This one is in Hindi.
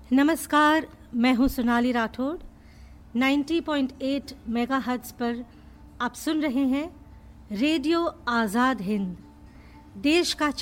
नमस्कार, मैं हूं सोनाली राठौड़। 90.8 मेगाहर्ट्ज़ पर आप सुन रहे हैं रेडियो आज़ाद हिंद, देश का